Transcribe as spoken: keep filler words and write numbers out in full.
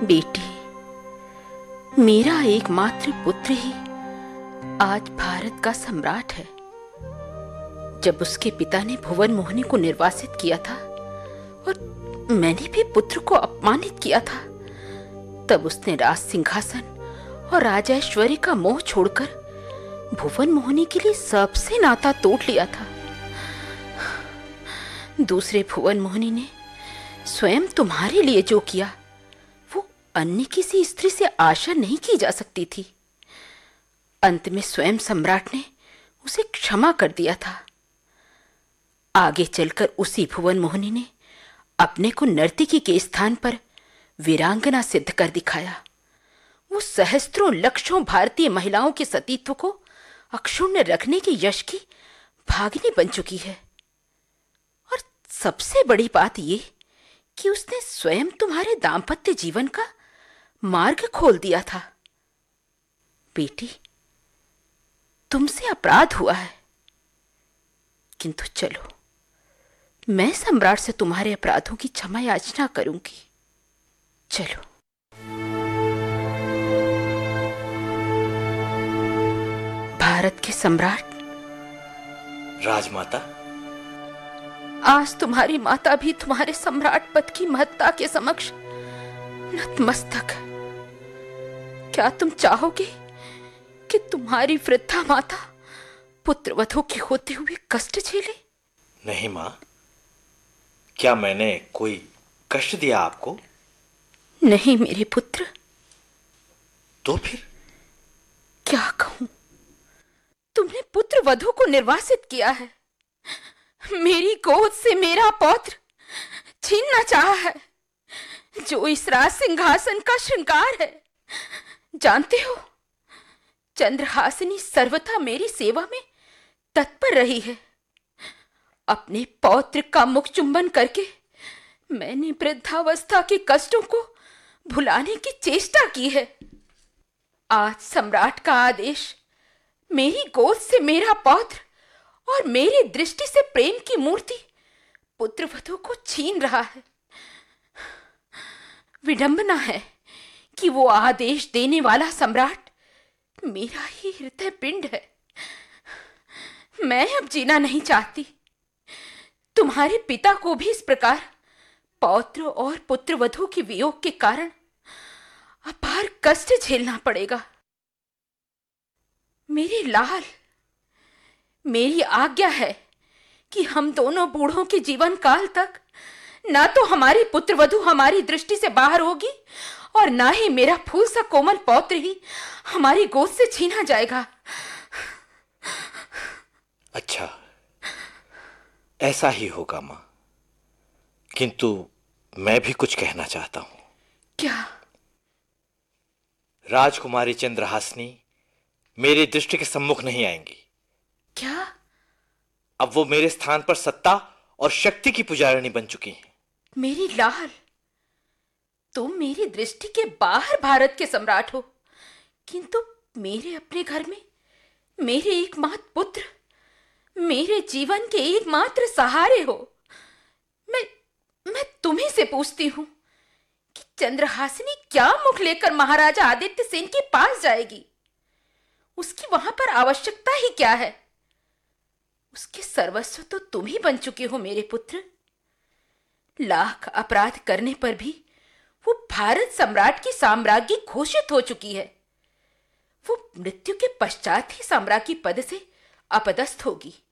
बेटी, मेरा एकमात्र पुत्र ही आज भारत का सम्राट है। जब उसके पिता ने भुवन मोहिनी को निर्वासित किया था और मैंने भी पुत्र को अपमानित किया था, तब उसने राज सिंहासन और राजैश्वर्य का मोह छोड़कर भुवन मोहिनी के लिए सबसे नाता तोड़ लिया था। दूसरे भुवन मोहिनी ने स्वयं तुम्हारे लिए जो किया वो अन्य किसी स्त्री से आशा नहीं की जा सकती थी। अंत में स्वयं सम्राट ने उसे क्षमा कर दिया था। आगे चलकर उसी भुवन मोहिनी ने अपने को नर्तकी के स्थान पर वीरांगना सिद्ध कर दिखाया। वो सहस्त्रों लक्षों भारतीय महिलाओं के सतीत्व को अक्षुण्ण रखने के यश की भागिनी बन चुकी है। और सबसे बड़ी बात ये कि उसने स्वयं तुम्हारे दाम्पत्य जीवन का मार्ग खोल दिया था। बेटी, तुमसे अपराध हुआ है, किंतु चलो, मैं सम्राट से तुम्हारे अपराधों की क्षमा याचना करूंगी। चलो। भारत के सम्राट। राजमाता, आज तुम्हारी माता भी तुम्हारे सम्राट पद की महत्ता के समक्ष नतमस्तक है। क्या तुम चाहोगे कि तुम्हारी वृद्धा माता पुत्रवधू के होते हुए कष्ट झेले? नहीं मां, क्या मैंने कोई कष्ट दिया आपको? नहीं मेरे पुत्र। तो फिर क्या कहूं? तुमने पुत्र वधू को निर्वासित किया है। मेरी गोद से मेरा पौत्र छीनना चाहा है, जो इस राज सिंहासन का श्रृंगार है। जानते हो, चंद्रहासिनी सर्वथा मेरी सेवा में तत्पर रही है। अपने पौत्र का मुख चुंबन करके मैंने वृद्धावस्था के कष्टों को भुलाने की चेष्टा की है। आज सम्राट का आदेश मेरी गोद से मेरा पौत्र और मेरी दृष्टि से प्रेम की मूर्ति पुत्रवधू को छीन रहा है। विडंबना है कि वो आदेश देने वाला सम्राट मेरा ही हृदय पिंड है। मैं अब जीना नहीं चाहती। तुम्हारे पिता को भी इस प्रकार पौत्र और पुत्रवधू के वियोग के कारण अपार कष्ट झेलना पड़ेगा। मेरे लाल, मेरी आज्ञा है कि हम दोनों बूढ़ों के जीवन काल तक ना तो हमारी पुत्रवधू हमारी दृष्टि से बाहर होगी और ना ही मेरा फूल सा कोमल पौत्र ही हमारी गोद से छीना जाएगा। अच्छा, ऐसा ही होगा मां, किंतु मैं भी कुछ कहना चाहता हूं। क्या? राजकुमारी चंद्रहासिनी मेरी दृष्टि के सम्मुख नहीं आएंगी। क्या? अब वो मेरे स्थान पर सत्ता और शक्ति की पुजारिणी बन चुकी हैं। मेरी लाल, तुम मेरी दृष्टि के बाहर भारत के सम्राट हो, किंतु मेरे अपने घर में मेरे एकमात्र पुत्र, मेरे जीवन के एकमात्र सहारे हो। मैं मैं तुम्ही से पूछती हूं कि चंद्रहासिनी क्या मुख लेकर महाराजा आदित्य सेन के पास जाएगी? उसकी वहां पर आवश्यकता ही क्या है? उसके सर्वस्व तो तुम ही बन चुके हो मेरे पुत्र। लाख अपराध करने पर भी वो भारत सम्राट की साम्राज्ञी घोषित हो चुकी है। वो मृत्यु के पश्चात ही साम्राज्ञी पद से अपदस्थ होगी।